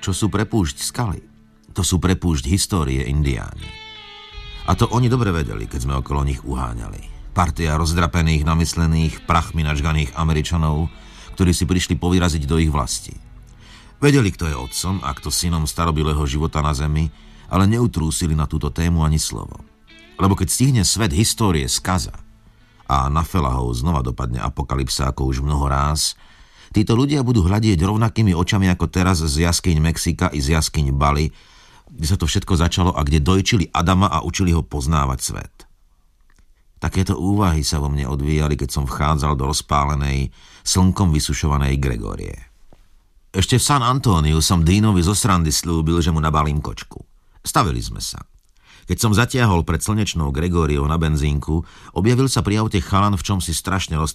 čo sú pre púšť skaly, to sú pre púšť histórie Indiáni. A to oni dobre vedeli, keď sme okolo nich uháňali. Partia rozdrapených, namyslených, prachmi načganých Američanov, ktorí si prišli povyraziť do ich vlasti. Vedeli, kto je otcom a kto synom starobilého života na zemi, ale neutrúsili na túto tému ani slovo. Lebo keď stihne svet histórie skaza a na Felahov znova dopadne apokalypsa ako už mnoho ráz, títo ľudia budú hľadieť rovnakými očami ako teraz z jaskyň Mexika i z jaskyň Bali, kde sa to všetko začalo a kde dojčili Adama a učili ho poznávať svet. Takéto úvahy sa vo mne odvíjali, keď som vchádzal do rozpálenej, slnkom vysušovanej Gregórie. Ešte v San Antóniu som Dínovi zo srandy slúbil, že mu nabalím kočku. Stavili sme sa. Keď som zatiahol pred slnečnou Gregóriou na benzínku, objavil sa pri aute chalan v čom si strašne